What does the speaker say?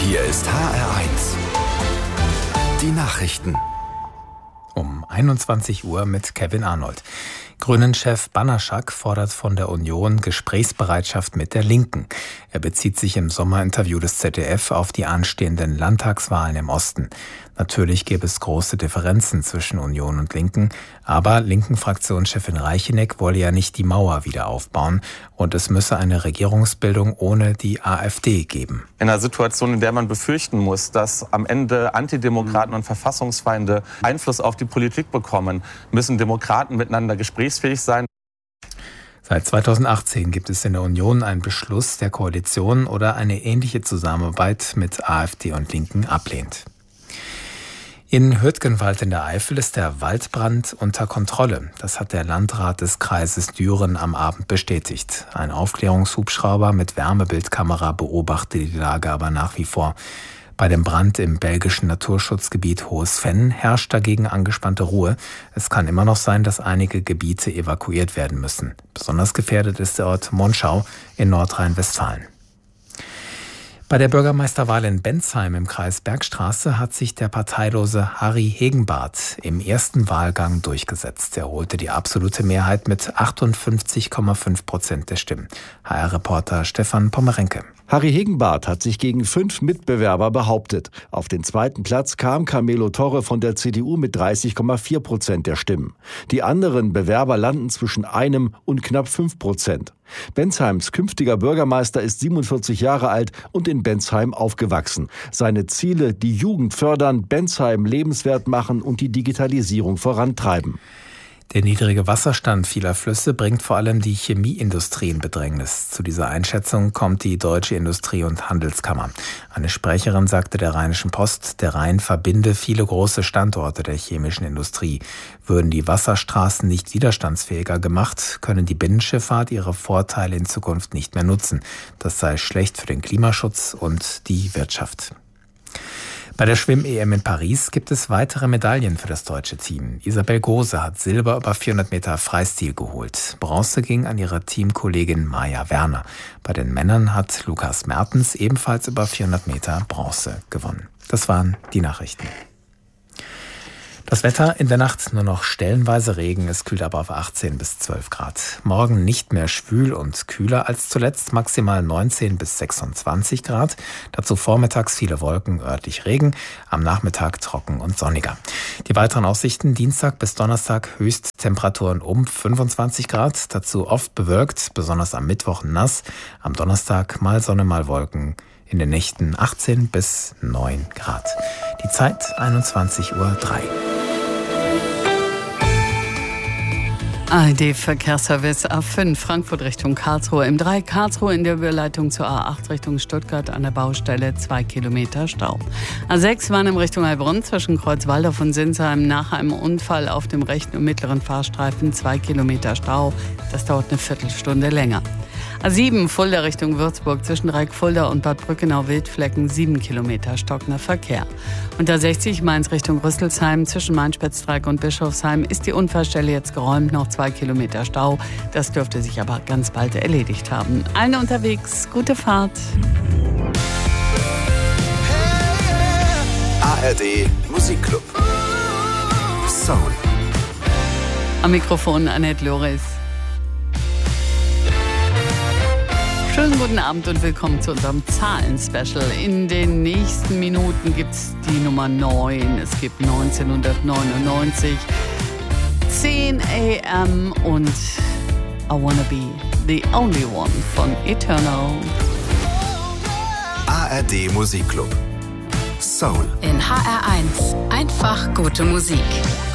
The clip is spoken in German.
Hier ist HR1. Die Nachrichten. Um 21 Uhr mit Kevin Arnold. Grünen-Chef Banaszak fordert von der Union Gesprächsbereitschaft mit der Linken. Er bezieht sich im Sommerinterview des ZDF auf die anstehenden Landtagswahlen im Osten. Natürlich gäbe es große Differenzen zwischen Union und Linken, aber Linken-Fraktionschefin Reicheneck wolle ja nicht die Mauer wieder aufbauen und es müsse eine Regierungsbildung ohne die AfD geben. In einer Situation, in der man befürchten muss, dass am Ende Antidemokraten und Verfassungsfeinde Einfluss auf die Politik bekommen, müssen Demokraten miteinander gesprächsfähig sein. Seit 2018 gibt es in der Union einen Beschluss, der Koalition oder eine ähnliche Zusammenarbeit mit AfD und Linken ablehnt. In Hürtgenwald in der Eifel ist der Waldbrand unter Kontrolle. Das hat der Landrat des Kreises Düren am Abend bestätigt. Ein Aufklärungshubschrauber mit Wärmebildkamera beobachtet die Lage aber nach wie vor. Bei dem Brand im belgischen Naturschutzgebiet Hohes Venn herrscht dagegen angespannte Ruhe. Es kann immer noch sein, dass einige Gebiete evakuiert werden müssen. Besonders gefährdet ist der Ort Monschau in Nordrhein-Westfalen. Bei der Bürgermeisterwahl in Bensheim im Kreis Bergstraße hat sich der parteilose Harry Hegenbarth im ersten Wahlgang durchgesetzt. Er holte die absolute Mehrheit mit 58,5% der Stimmen. HR-Reporter Stefan Pommerenke. Harry Hegenbarth hat sich gegen 5 Mitbewerber behauptet. Auf den zweiten Platz kam Carmelo Torre von der CDU mit 30,4% der Stimmen. Die anderen Bewerber landen zwischen 1 und knapp 5%. Bensheims künftiger Bürgermeister ist 47 Jahre alt und in Bensheim aufgewachsen. Seine Ziele: die Jugend fördern, Bensheim lebenswert machen und die Digitalisierung vorantreiben. Der niedrige Wasserstand vieler Flüsse bringt vor allem die Chemieindustrie in Bedrängnis. Zu dieser Einschätzung kommt die Deutsche Industrie- und Handelskammer. Eine Sprecherin sagte der Rheinischen Post, der Rhein verbinde viele große Standorte der chemischen Industrie. Würden die Wasserstraßen nicht widerstandsfähiger gemacht, können die Binnenschifffahrt ihre Vorteile in Zukunft nicht mehr nutzen. Das sei schlecht für den Klimaschutz und die Wirtschaft. Bei der Schwimm-EM in Paris gibt es weitere Medaillen für das deutsche Team. Isabel Gose hat Silber über 400 Meter Freistil geholt. Bronze ging an ihre Teamkollegin Maja Werner. Bei den Männern hat Lukas Mertens ebenfalls über 400 Meter Bronze gewonnen. Das waren die Nachrichten. Das Wetter: in der Nacht nur noch stellenweise Regen, es kühlt aber auf 18 bis 12 Grad. Morgen nicht mehr schwül und kühler als zuletzt, maximal 19 bis 26 Grad. Dazu vormittags viele Wolken, örtlich Regen, am Nachmittag trocken und sonniger. Die weiteren Aussichten: Dienstag bis Donnerstag Höchsttemperaturen um 25 Grad, dazu oft bewölkt, besonders am Mittwoch nass, am Donnerstag mal Sonne, mal Wolken. In den Nächten 18 bis 9 Grad. Die Zeit 21:03 Uhr. ARD-Verkehrsservice A5 Frankfurt Richtung Karlsruhe, M3 Karlsruhe in der Überleitung zur A8 Richtung Stuttgart an der Baustelle 2 Kilometer Stau. A6 Mannheim Richtung Heilbronn zwischen Kreuzwaldorf und Sinsheim nach einem Unfall auf dem rechten und mittleren Fahrstreifen 2 Kilometer Stau. Das dauert eine Viertelstunde länger. A7 Fulda Richtung Würzburg zwischen Reik-Fulda und Bad Brückenau-Wildflecken 7 Kilometer stockender Verkehr. Und A60 Mainz Richtung Rüsselsheim zwischen Main-Spetz-Streick und Bischofsheim ist die Unfallstelle jetzt geräumt, noch 2 Kilometer Stau. Das dürfte sich aber ganz bald erledigt haben. Allen unterwegs, gute Fahrt. ARD Musikclub. Soul. Am Mikrofon Annette Loris. Schönen guten Abend und willkommen zu unserem Zahlen-Special. In den nächsten Minuten gibt es die Nummer 9. Es gibt 1999, 10 AM und I Wanna Be the Only One von Eternal. ARD Musikclub. Soul. In HR1 einfach gute Musik.